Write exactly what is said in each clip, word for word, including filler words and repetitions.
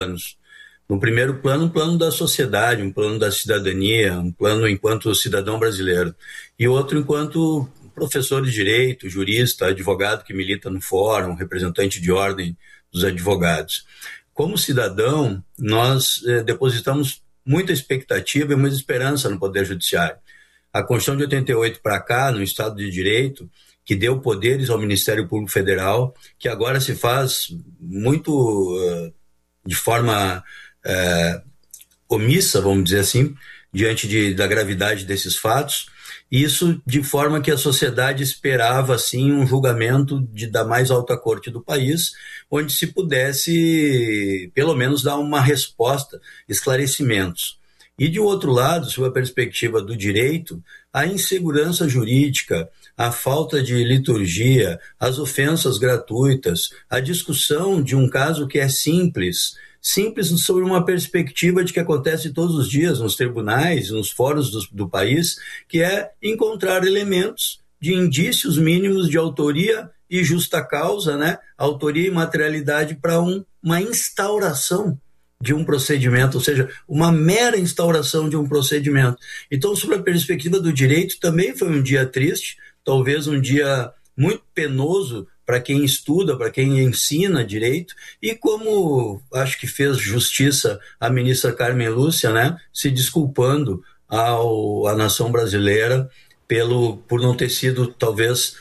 planos. No primeiro plano, um plano da sociedade, um plano da cidadania, um plano enquanto cidadão brasileiro. E outro enquanto professor de direito, jurista, advogado que milita no fórum, representante de ordem dos advogados. Como cidadão, nós eh, depositamos muita expectativa e muita esperança no Poder Judiciário. A Constituição de oitenta e oito para cá, no Estado de Direito, que deu poderes ao Ministério Público Federal, que agora se faz muito uh, de forma uh, omissa, vamos dizer assim, diante de, da gravidade desses fatos. Isso de forma que a sociedade esperava, assim, um julgamento de, da mais alta corte do país, onde se pudesse, pelo menos, dar uma resposta, esclarecimentos. E, de outro lado, sob a perspectiva do direito, a insegurança jurídica, a falta de liturgia, as ofensas gratuitas, a discussão de um caso que é simples, simples sobre uma perspectiva de que acontece todos os dias nos tribunais, nos fóruns do, do país, que é encontrar elementos de indícios mínimos de autoria e justa causa, né? Autoria e materialidade para um, uma instauração de um procedimento, ou seja, uma mera instauração de um procedimento. Então, sob a perspectiva do direito, também foi um dia triste, talvez um dia muito penoso para quem estuda, para quem ensina direito, e como acho que fez justiça a ministra Carmen Lúcia, né, se desculpando ao, à nação brasileira pelo, por não ter sido, talvez,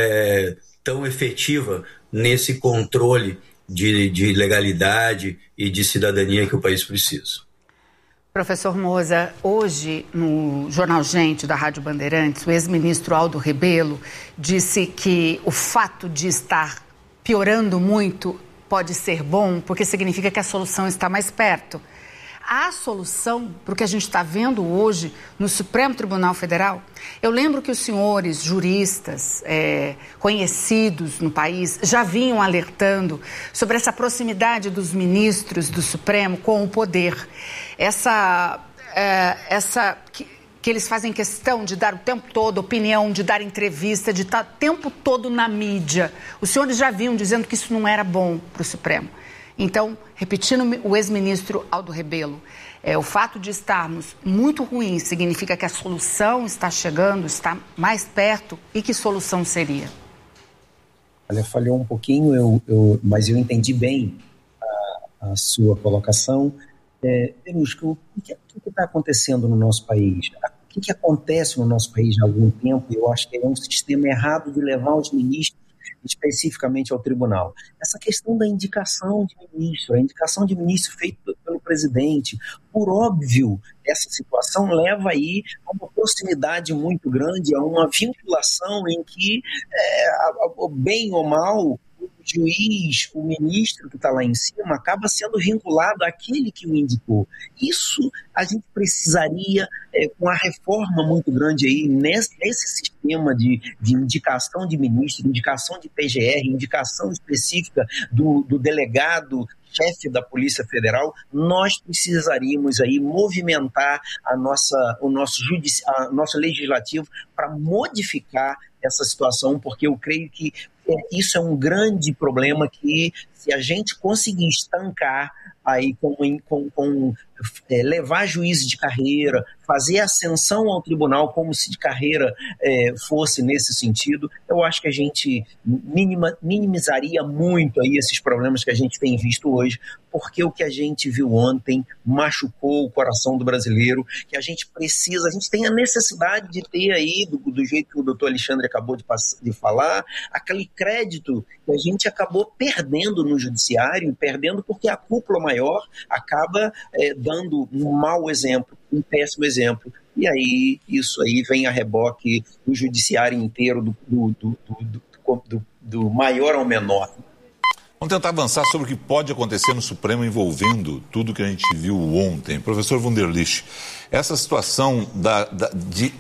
é, tão efetiva nesse controle de, de legalidade e de cidadania que o país precisa. Professor Moza, hoje no Jornal Gente da Rádio Bandeirantes, o ex-ministro Aldo Rebelo disse que o fato de estar piorando muito pode ser bom, porque significa que a solução está mais perto. Há solução para o que a gente está vendo hoje no Supremo Tribunal Federal? Eu lembro que os senhores juristas é, conhecidos no país já vinham alertando sobre essa proximidade dos ministros do Supremo com o poder. Essa, é, essa que, que eles fazem questão de dar o tempo todo opinião, de dar entrevista, de estar o tempo todo na mídia. Os senhores já vinham dizendo que isso não era bom para o Supremo. Então, repetindo o ex-ministro Aldo Rebelo, é, o fato de estarmos muito ruins significa que a solução está chegando, está mais perto. E que solução seria? Olha, falhou um pouquinho, eu, eu, mas eu entendi bem a, a sua colocação. É, Verusca, o que está acontecendo no nosso país? O que, que acontece no nosso país há algum tempo? Eu acho que é um sistema errado de levar os ministros especificamente ao tribunal. Essa questão da indicação de ministro, a indicação de ministro feita pelo presidente, por óbvio, essa situação leva aí a uma proximidade muito grande, a uma vinculação em que, é, bem ou mal, o juiz, o ministro que está lá em cima, acaba sendo vinculado àquele que o indicou. Isso a gente precisaria, é, com a reforma muito grande aí, nesse, nesse sistema de, de indicação de ministro, indicação de P G R, indicação específica do, do delegado chefe da Polícia Federal, nós precisaríamos aí movimentar a nossa, o nosso, judici- a, nosso legislativo para modificar essa situação, porque eu creio que é, isso é um grande problema que, se a gente conseguir estancar aí com, com, com é, levar juízes de carreira, fazer ascensão ao tribunal como se de carreira é, fosse nesse sentido, eu acho que a gente minima, minimizaria muito aí esses problemas que a gente tem visto hoje, porque o que a gente viu ontem machucou o coração do brasileiro, que a gente precisa, a gente tem a necessidade de ter aí, do, do jeito que o doutor Alexandre acabou de, de falar, aquele crédito que a gente acabou perdendo no judiciário, perdendo porque a cúpula maior acaba é, dando um mau exemplo, um péssimo exemplo. E aí, isso aí vem a reboque do judiciário inteiro, do, do, do, do, do, do maior ao menor. Vamos tentar avançar sobre o que pode acontecer no Supremo envolvendo tudo que a gente viu ontem. Professor Wunderlich, essa situação da, da, de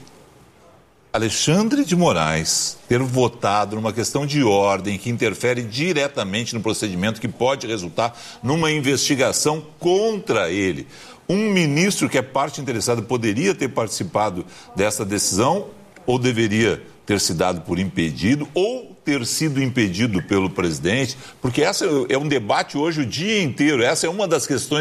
Alexandre de Moraes ter votado numa questão de ordem que interfere diretamente no procedimento que pode resultar numa investigação contra ele. Um ministro que é parte interessada poderia ter participado dessa decisão ou deveria ter se dado por impedido, ou ter sido impedido pelo presidente? Porque essa é um debate hoje o dia inteiro, essa é uma das questões